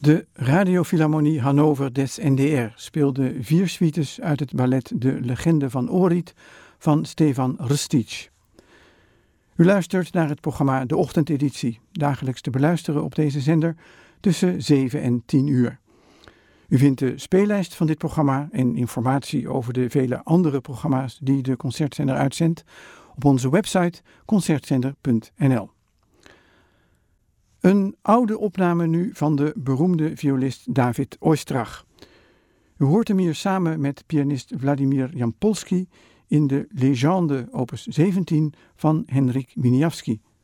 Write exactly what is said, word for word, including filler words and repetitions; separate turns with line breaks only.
De Radiophilharmonie Hannover des N D R speelde vier suites uit het ballet De Legende van Ohrid van Stefan Rstic. U luistert naar het programma De Ochtendeditie, dagelijks te beluisteren op deze zender tussen zeven en tien uur. U vindt de speellijst van dit programma en informatie over de vele andere programma's die de Concertzender uitzendt op onze website concertzender punt n l. Een oude opname nu van de beroemde violist David Oistrakh. U hoort hem hier samen met pianist Vladimir Jampolsky in de Legende opus zeventien van Henryk Wieniawski.